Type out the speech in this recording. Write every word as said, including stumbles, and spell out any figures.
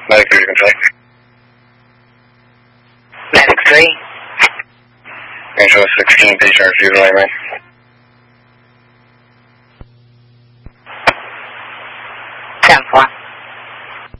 Medic three, you can check. Medic three. Angela sixteen, patient received right, man.